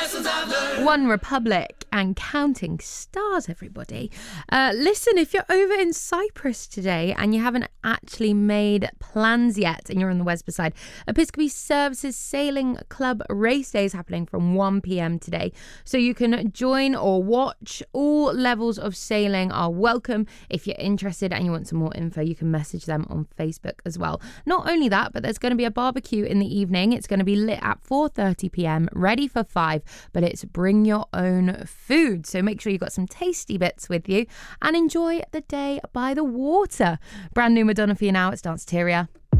One Republic and counting stars, everybody. Listen, if you're over in Cyprus today and you haven't actually made plans yet and you're on the Westby side, Episcopi Services Sailing Club race day is happening from 1 p.m. today. So you can join or watch. All levels of sailing are welcome. If you're interested and you want some more info, you can message them on Facebook as well. Not only that, but there's going to be a barbecue in the evening. It's going to be lit at 4:30 p.m, ready for 5, but it's bring your own food. So make sure you've got some tasty bits with you and enjoy the day by the water. Brand new Madonna for you now. It's Danceteria.